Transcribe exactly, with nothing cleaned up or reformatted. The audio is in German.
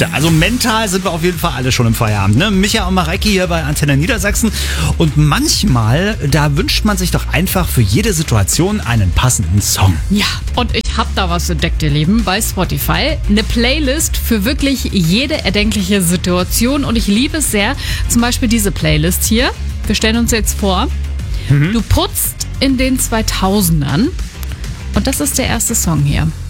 Geschichte. Also mental sind wir auf jeden Fall alle schon im Feierabend. Ne? Micha und Mareike hier bei Antenne Niedersachsen. Und manchmal, da wünscht man sich doch einfach für jede Situation einen passenden Song. Ja, und ich hab da was entdeckt, ihr Lieben, bei Spotify. Eine Playlist für wirklich jede erdenkliche Situation. Und ich liebe es sehr. Zum Beispiel diese Playlist hier. Wir stellen uns jetzt vor, mhm. du putzt in den zweitausendern. Und das ist der erste Song hier.